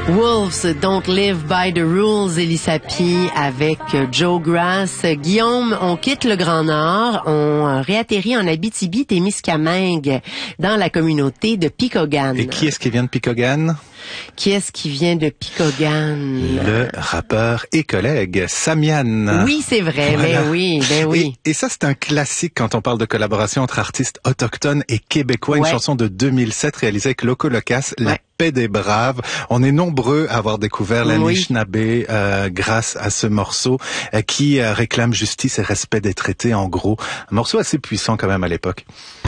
Wolves Don't Live by the Rules, Elisapi avec Joe Grass. Guillaume, on quitte le Grand Nord, on réatterrit en Abitibi-Témiscamingue, dans la communauté de Picogan. Et qui est-ce qui vient de Picogan? Qui est-ce qui vient de Picogan? Le rappeur et collègue Samian. Oui, c'est vrai, voilà. ben oui. Et ça, c'est un classique quand on parle de collaboration entre artistes autochtones et québécois. Une chanson de 2007 réalisée avec Loco Locas, La paix des braves. On est nombreux à avoir découvert l'Anishinaabe grâce à ce morceau qui réclame justice et respect des traités, en gros. Un morceau assez puissant quand même à l'époque.